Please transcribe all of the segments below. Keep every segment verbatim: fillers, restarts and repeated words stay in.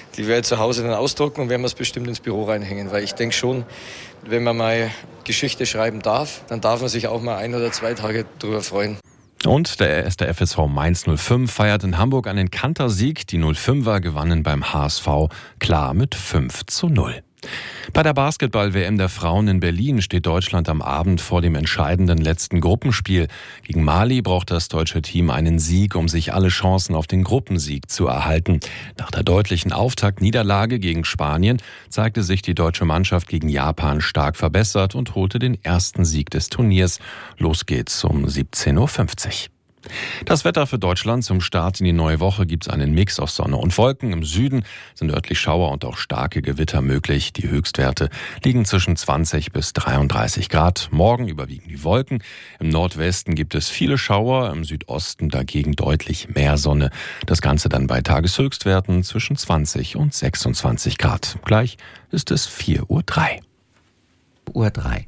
Die werde ich zu Hause dann ausdrucken und werden wir es bestimmt ins Büro reinhängen. Weil ich denke schon, wenn man mal Geschichte schreiben darf, dann darf man sich auch mal ein oder zwei Tage drüber freuen. Und der erste F S V Mainz null fünf feiert in Hamburg einen Kantersieg. Die null fünfer gewannen beim H S V klar mit fünf zu null. Bei der Basketball-W M der Frauen in Berlin steht Deutschland am Abend vor dem entscheidenden letzten Gruppenspiel. Gegen Mali braucht das deutsche Team einen Sieg, um sich alle Chancen auf den Gruppensieg zu erhalten. Nach der deutlichen Auftaktniederlage gegen Spanien zeigte sich die deutsche Mannschaft gegen Japan stark verbessert und holte den ersten Sieg des Turniers. Los geht's um siebzehn Uhr fünfzig. Das Wetter für Deutschland zum Start in die neue Woche gibt es einen Mix aus Sonne und Wolken. Im Süden sind örtlich Schauer und auch starke Gewitter möglich. Die Höchstwerte liegen zwischen zwanzig bis dreiunddreißig Grad. Morgen überwiegen die Wolken. Im Nordwesten gibt es viele Schauer, im Südosten dagegen deutlich mehr Sonne. Das Ganze dann bei Tageshöchstwerten zwischen zwanzig und sechsundzwanzig Grad. Gleich ist es vier Uhr drei. Uhr drei.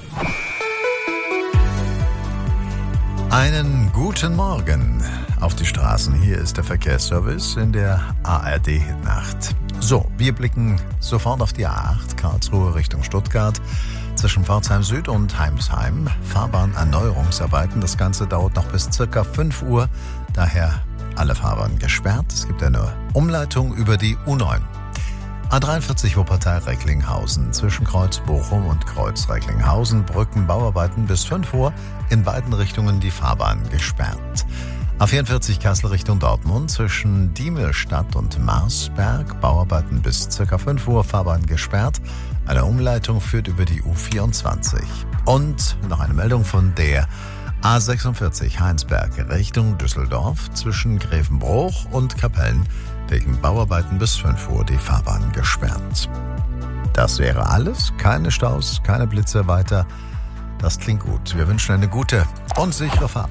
Einen guten Morgen auf die Straßen. Hier ist der Verkehrsservice in der A R D-Nacht. So, wir blicken sofort auf die A acht, Karlsruhe Richtung Stuttgart. Zwischen Pforzheim Süd und Heimsheim Fahrbahnerneuerungsarbeiten. Das Ganze dauert noch bis circa fünf Uhr. Daher alle Fahrbahnen gesperrt. Es gibt eine Umleitung über die U neun. A dreiundvierzig Wuppertal-Recklinghausen zwischen Kreuz Bochum und Kreuz Recklinghausen. Brückenbauarbeiten bis fünf Uhr. In beiden Richtungen die Fahrbahn gesperrt. A vierundvierzig Kassel Richtung Dortmund zwischen Diemelstadt und Marsberg. Bauarbeiten bis ca. fünf Uhr. Fahrbahn gesperrt. Eine Umleitung führt über die U vierundzwanzig. Und noch eine Meldung von der A sechsundvierzig Heinsberg Richtung Düsseldorf zwischen Grevenbruch und Kapellen. Wegen Bauarbeiten bis fünf Uhr die Fahrbahn gesperrt. Das wäre alles. Keine Staus, keine Blitze weiter. Das klingt gut. Wir wünschen eine gute und sichere Fahrt.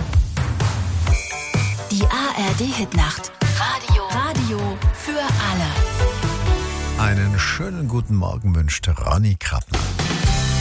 Die A R D-Hitnacht. Radio. Radio für alle. Einen schönen guten Morgen wünscht Ronny Krappner.